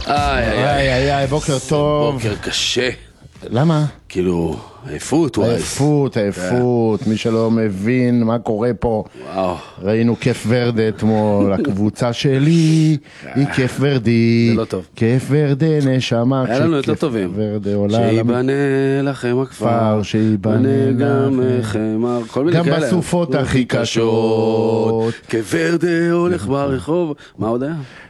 איי, בוקר טוב. בוקר קשה. למה? כאילו, עייפות, עייפות, מי שלא מבין מה קורה פה. וואו. ראינו כיף ורדה אתמול, הקבוצה שלי היא כיף ורדי. זה לא טוב. כיף ורדה נשמה. היה לנו יותר טובים. שיבנה לכם הכפר, שיבנה גם לכם, כל מיני כאלה. גם בסופות הכי קשות. כיף ורדה הולך ברחוב. מה עוד היה?